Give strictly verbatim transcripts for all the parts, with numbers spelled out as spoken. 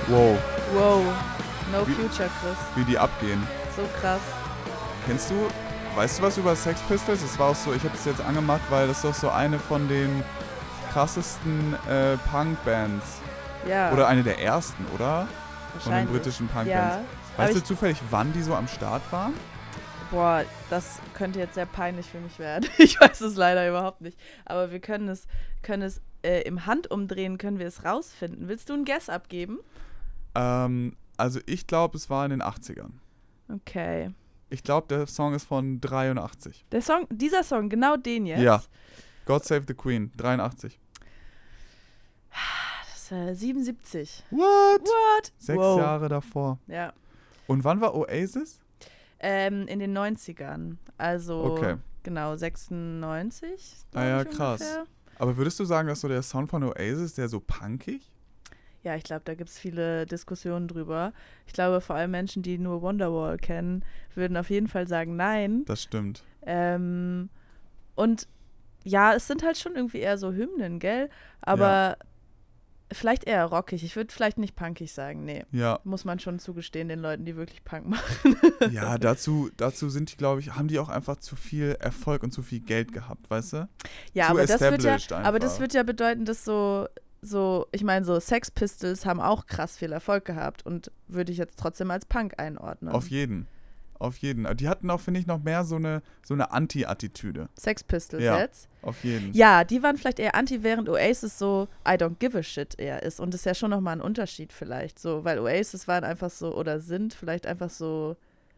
Wow. Wow. No Wie- future, Chris. Wie die abgehen. So krass. Kennst du, weißt du was über Sex Pistols? Das war auch so, ich habe das jetzt angemacht, weil das ist doch so eine von den krassesten äh, Punk-Bands. Ja. Oder eine der ersten, oder? Von den wahrscheinlich. britischen Punk-Bands. Ja. Weißt Aber du ich- zufällig, wann die so am Start waren? Boah, das könnte jetzt sehr peinlich für mich werden. Ich weiß es leider überhaupt nicht. Aber wir können es, können es äh, im Handumdrehen, können wir es rausfinden. Willst du einen Guess abgeben? Ähm, also ich glaube, es war in den achtzigern. Okay. Ich glaube, der Song ist von dreiundachtzig. Der Song, dieser Song, genau den jetzt? Ja. God Save the Queen, dreiundachtzig. Das ist äh, siebenundsiebzig. What? What? Sechs Wow. Jahre davor. Ja. Und wann war Oasis? Ähm, in den neunzigern. Also, Okay. genau, sechsundneunzig. Ah ja, glaub ich, krass. ungefähr. Aber würdest du sagen, dass so der Sound von Oasis, der so punkig? Ja, ich glaube, da gibt es viele Diskussionen drüber. Ich glaube, vor allem Menschen, die nur Wonderwall kennen, würden auf jeden Fall sagen, nein. Das stimmt. Ähm, und ja, es sind halt schon irgendwie eher so Hymnen, gell? Aber vielleicht eher rockig. Ich würde vielleicht nicht punkig sagen, nee. Ja. Muss man schon zugestehen, den Leuten, die wirklich Punk machen. Ja, dazu, dazu sind die, glaube ich, haben die auch einfach zu viel Erfolg und zu viel Geld gehabt, weißt du? Ja, Zu aber das, wird ja, established aber das einfach. wird ja bedeuten, dass so, so ich meine, so Sex Pistols haben auch krass viel Erfolg gehabt und würde ich jetzt trotzdem als Punk einordnen. Auf jeden. Auf jeden. Die hatten auch, finde ich, noch mehr so eine, so eine Anti-Attitüde. Sex Pistols Ja. jetzt. Auf jeden. Ja, die waren vielleicht eher anti, während Oasis so I don't give a shit eher ist. Und das ist ja schon nochmal ein Unterschied vielleicht. So, weil Oasis waren einfach so, oder sind vielleicht einfach so,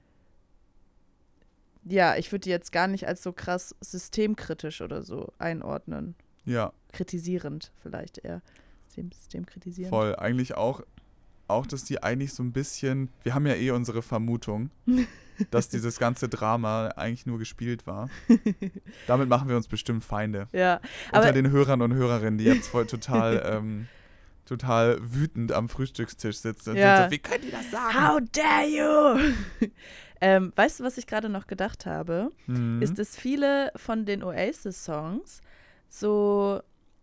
ja, ich würde die jetzt gar nicht als so krass systemkritisch oder so einordnen. Ja, Kritisierend vielleicht eher. System, systemkritisierend. voll. Eigentlich auch, auch, dass die eigentlich so ein bisschen, wir haben ja eh unsere Vermutung, dass dieses ganze Drama eigentlich nur gespielt war. Damit machen wir uns bestimmt Feinde. Ja, Unter aber den Hörern und Hörerinnen, die jetzt voll total, ähm, total wütend am Frühstückstisch sitzen und Ja. sind so, wie können die das sagen? how dare you? ähm, weißt du, was ich gerade noch gedacht habe? Mhm. Ist, dass viele von den Oasis-Songs so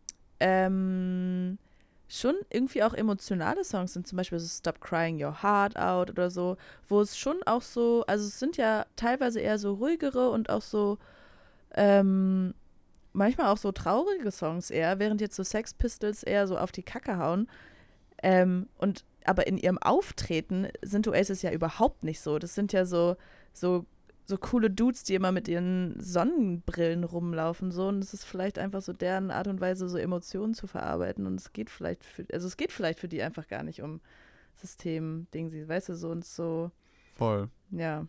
ähm, schon irgendwie auch emotionale Songs sind, zum Beispiel so Stop Crying Your Heart Out oder so, wo es schon auch so, also es sind ja teilweise eher so ruhigere und auch so ähm, manchmal auch so traurige Songs eher, während jetzt so Sex Pistols eher so auf die Kacke hauen. Ähm, und aber in ihrem Auftreten sind Oasis ja überhaupt nicht so. Das sind ja so, so, so coole Dudes, die immer mit ihren Sonnenbrillen rumlaufen. So. Und es ist vielleicht einfach so deren Art und Weise, so Emotionen zu verarbeiten. Und es geht vielleicht für, also es geht vielleicht für die einfach gar nicht um System-Ding, sie, weißt du, so und so, Voll. ja,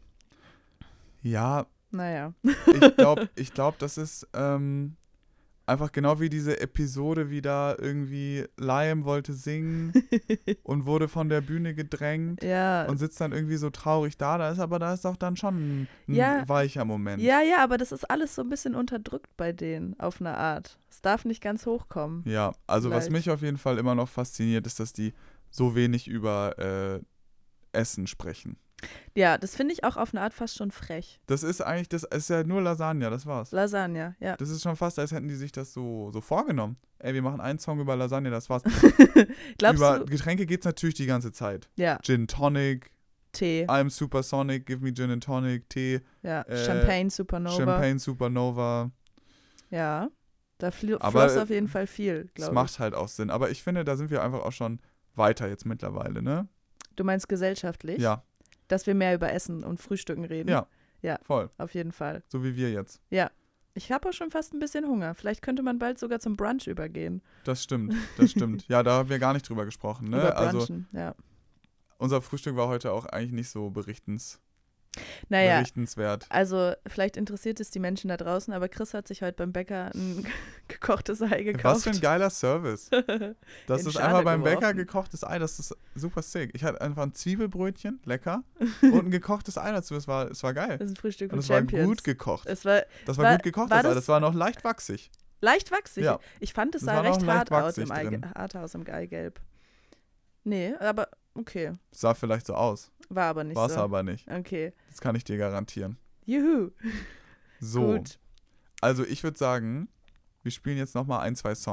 Ja, naja. ich glaube, ich glaub, das ist ähm, einfach genau wie diese Episode, wie da irgendwie Liam wollte singen und wurde von der Bühne gedrängt Ja. und sitzt dann irgendwie so traurig da. Da ist aber, da ist auch dann schon ein, ein Ja. weicher Moment. Ja, ja, aber das ist alles so ein bisschen unterdrückt bei denen auf eine Art. Es darf nicht ganz hochkommen. Ja, also was Vielleicht. mich auf jeden Fall immer noch fasziniert, ist, dass die so wenig über äh, Essen sprechen. Ja, das finde ich auch auf eine Art fast schon frech. Das ist eigentlich, das ist ja nur Lasagne, das war's. Lasagne, ja. Das ist schon fast, als hätten die sich das so, so vorgenommen. Ey, wir machen einen Song über Lasagne, das war's. Glaubst über du? Getränke geht's natürlich die ganze Zeit. Ja, Gin Tonic, Tee, I'm Supersonic, give me Gin and Tonic, Tee, ja. äh, Champagne, Supernova. Champagne Supernova. Ja, da fl- Aber, floss äh, auf jeden Fall viel, Das glaube ich. macht halt auch Sinn. Aber ich finde, da sind wir einfach auch schon weiter jetzt mittlerweile, ne? Du meinst gesellschaftlich? Ja, Dass wir mehr über Essen und Frühstücken reden? ja, Ja. voll. Auf jeden Fall. So wie wir jetzt. Ja. Ich habe auch schon fast ein bisschen Hunger. Vielleicht könnte man bald sogar zum Brunch übergehen. Das stimmt, das stimmt. Ja, da haben wir gar nicht drüber gesprochen, ne? Über Also Brunchen, ja. unser Frühstück war heute auch eigentlich nicht so berichtens, Naja, berichtenswert. also vielleicht interessiert es die Menschen da draußen, aber Chris hat sich heute beim Bäcker ein gekochtes Ei gekauft. Was für ein geiler Service. Das In ist Schale einfach beim Bäcker geworfen. gekochtes Ei, das ist super sick. Ich hatte einfach ein Zwiebelbrötchen, lecker, und ein gekochtes Ei dazu. Es war, es war geil. Das ist ein Frühstück Und mit es war Champions. gut gekocht. Es war Das war, war- gut gekocht, war das Ei. das- Das war noch leicht wachsig. leicht wachsig. Ja. Ich fand, es Das sah war noch recht leicht hart aus wachsig im, Ei, drin. hart aus im Eigelb. Nee, aber okay. Sah vielleicht so aus, War aber nicht war es so. aber nicht. Okay. Das kann ich dir garantieren. Juhu. So, Gut. also ich würde sagen, wir spielen jetzt nochmal ein, zwei Songs.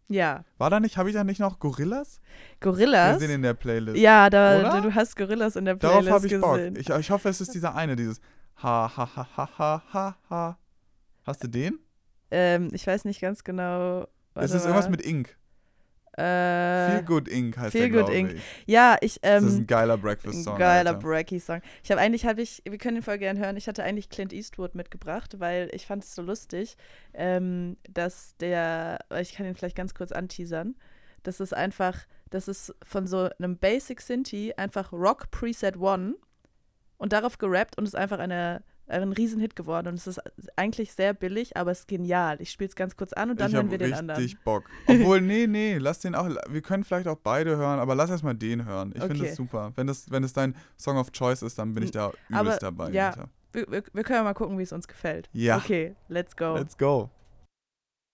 Ja. War da nicht, habe ich da nicht noch Gorillas? Gorillas? Wir sehen in der Playlist. Ja, da, Oder? du hast Gorillas in der Playlist Darauf habe ich gesehen. Bock. Ich, ich hoffe, es ist dieser eine, dieses Ha, ha, ha, ha, ha, ha, ha. Hast du den? Ähm, ich weiß nicht ganz genau. Es ist irgendwas mit Ink. Äh, Feel Good Ink heißt Feel der, Good glaube Ink. ich. Ja, ich. Ähm, das ist ein geiler Breakfast-Song. Ein geiler Alter. Breaky-Song. Ich habe eigentlich, habe ich, wir können den voll gern hören. Ich hatte eigentlich Clint Eastwood mitgebracht, weil ich fand es so lustig, ähm, dass der, ich kann ihn vielleicht ganz kurz anteasern, das ist einfach, das ist von so einem Basic Synthi einfach Rock Preset One und darauf gerappt und ist einfach eine, ein Riesenhit geworden. Und es ist eigentlich sehr billig, aber es ist genial. Ich spiele es ganz kurz an und dann ich hören wir den anderen. Ich hab richtig Bock. Obwohl, nee, nee, lass den auch, wir können vielleicht auch beide hören, aber lass erstmal den hören. Ich Okay. finde das super. Wenn das, wenn das dein Song of Choice ist, dann bin ich da übelst Aber, dabei. ja. Alter. Wir, wir, wir können ja mal gucken, wie es uns gefällt. Ja. Okay, let's go. Let's go.